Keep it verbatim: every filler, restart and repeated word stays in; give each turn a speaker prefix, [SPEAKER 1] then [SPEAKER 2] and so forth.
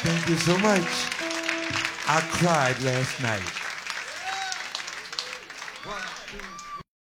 [SPEAKER 1] Thank you so much. I cried last night. One, two, three.